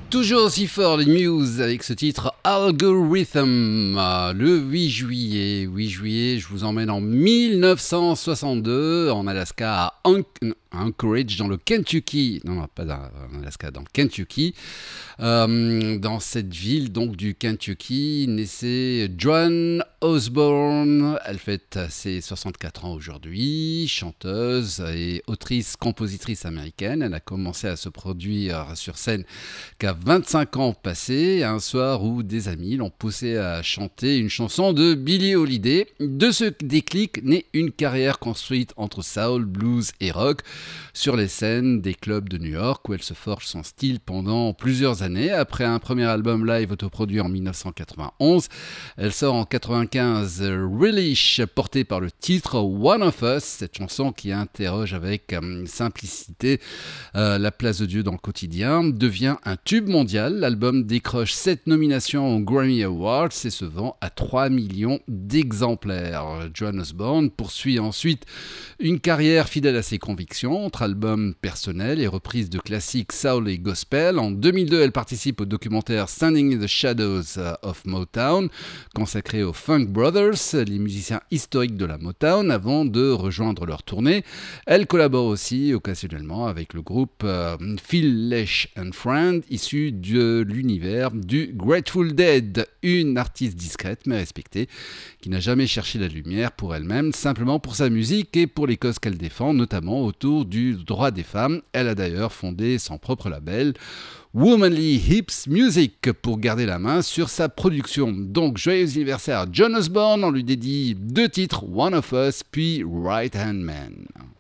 Toujours aussi fort les Muse avec ce titre Algorithm. Le 8 juillet, je vous emmène en 1962 en Alaska à Anchorage dans le Kentucky. Non, pas en Alaska, dans le Kentucky. Dans cette ville donc du Kentucky, naissait Joan Osborne. Elle fête ses 64 ans aujourd'hui, chanteuse et autrice-compositrice américaine. Elle a commencé à se produire sur scène qu'à 25 ans passés, un soir où des amis l'ont poussé à chanter une chanson de Billie Holiday. De ce déclic naît une carrière construite entre soul, blues et rock sur les scènes des clubs de New York où elle se forge son style pendant plusieurs années. Après un premier album live autoproduit en 1991, elle sort en 1995 Relish, porté par le titre One of Us, cette chanson qui interroge avec simplicité la place de Dieu dans le quotidien, devient un tube mondial. L'album décroche 7 nominations aux Grammy Awards et se vend à 3 millions d'exemplaires. Joan Osborne poursuit ensuite une carrière fidèle à ses convictions, entre albums personnels et reprises de classiques soul et gospel. En 2002, elle participe au documentaire Standing in the Shadows of Motown, consacré aux Funk Brothers, les musiciens historiques de la Motown, avant de rejoindre leur tournée. Elle collabore aussi occasionnellement avec le groupe Phil Lesh and Friends, issu de l'univers du Grateful Dead, une artiste discrète mais respectée, qui n'a jamais cherché la lumière pour elle-même, simplement pour sa musique et pour les causes qu'elle défend, notamment autour du droit des femmes. Elle a d'ailleurs fondé son propre label, Womanly Hips Music, pour garder la main sur sa production. Donc, joyeux anniversaire à Joan Osborne, on lui dédie 2 titres, One of Us, puis Right Hand Man.